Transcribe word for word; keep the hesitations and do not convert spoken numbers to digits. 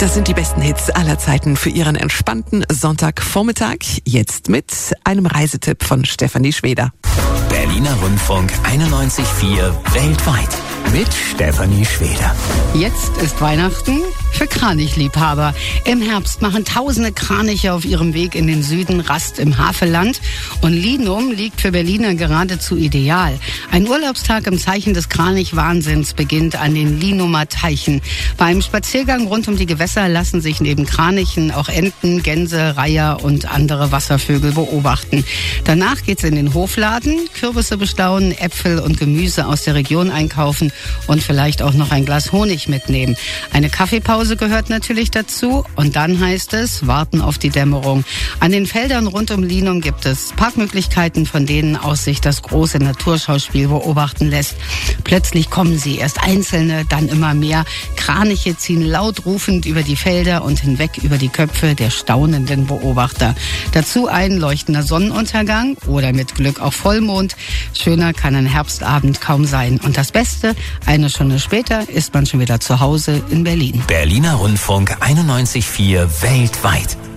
Das sind die besten Hits aller Zeiten für Ihren entspannten Sonntagvormittag. Jetzt mit einem Reisetipp von Stefanie Schweder. Berliner Rundfunk einundneunzig Komma vier weltweit mit Stefanie Schweder. Jetzt ist Weihnachten für Kranichliebhaber. Im Herbst machen tausende Kraniche auf ihrem Weg in den Süden Rast im Havelland. Und Linum liegt für Berliner geradezu ideal. Ein Urlaubstag im Zeichen des Kranichwahnsinns beginnt an den Linumer Teichen. Bei einem Spaziergang rund um die Gewässer lassen sich neben Kranichen auch Enten, Gänse, Reiher und andere Wasservögel beobachten. Danach geht's in den Hofladen, Kürbisse bestaunen, Äpfel und Gemüse aus der Region einkaufen und vielleicht auch noch ein Glas Honig mitnehmen. Eine Kaffeepause gehört natürlich dazu und dann heißt es, warten auf die Dämmerung. An den Feldern rund um Linum gibt es Parkmöglichkeiten, von denen aus sich das große Naturschauspiel beobachten lässt. Plötzlich kommen sie, erst einzelne, dann immer mehr. Kraniche ziehen laut rufend über die Felder und hinweg über die Köpfe der staunenden Beobachter. Dazu ein leuchtender Sonnenuntergang oder mit Glück auch Vollmond. Schöner kann ein Herbstabend kaum sein. Und das Beste, eine Stunde später ist man schon wieder zu Hause in Berlin. Berliner Rundfunk einundneunzig Komma vier weltweit.